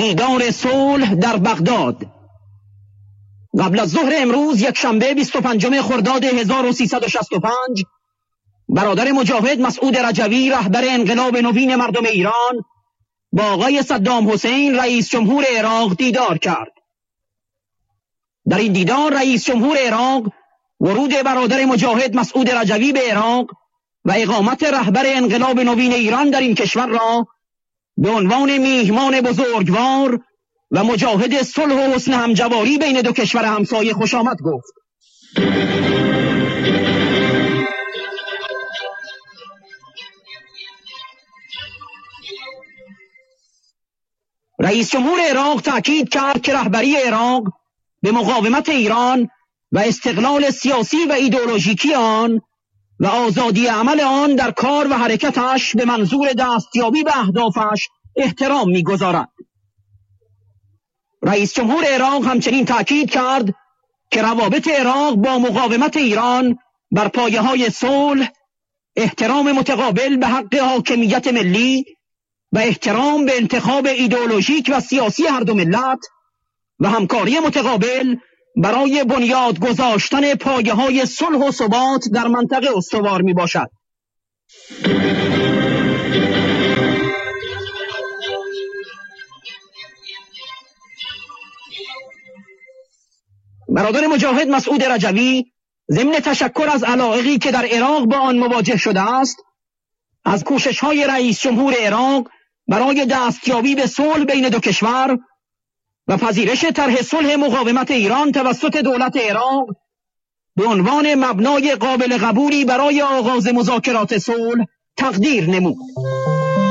دیدار صلح در بغداد. قبل از ظهر امروز یک شنبه 25 خرداد 1365 برادر مجاهد مسعود رجوی رهبر انقلاب نوین مردم ایران با آقای صدام حسین رئیس جمهور عراق دیدار کرد. در این دیدار رئیس جمهور عراق ورود برادر مجاهد مسعود رجوی به عراق و اقامت رهبر انقلاب نوین ایران در این کشور را به عنوان میهمان بزرگوار و مجاهد صلح و حسن همجواری بین دو کشور همسایه خوش آمد گفت. رئیس جمهور عراق تأکید کرد که رهبری عراق به مقاومت ایران و استقلال سیاسی و ایدئولوژیکی آن و آزادی عمل آن در کار و حرکتش به منظور دستیابی به اهدافش احترام می‌گذارد. رئیس جمهور عراق همچنین تأکید کرد که روابط عراق با مقاومت ایران بر پایه‌های صلح، احترام متقابل به حق حاکمیت ملی و احترام به انتخاب ایدئولوژیک و سیاسی هر دو ملت و همکاری متقابل برای بنیاد گذاشتن پایه‌های صلح و ثبات در منطقه استوار می باشد. برادر مجاهد مسعود رجوی ضمن تشکر از علایقی که در عراق با آن مواجه شده است، از کوشش‌های رئیس جمهور عراق برای دستیابی به صلح بین دو کشور و پذیرش طرح صلح مقاومت ایران توسط دولت عراق به عنوان مبنای قابل قبولی برای آغاز مذاکرات صلح تقدیر نمود.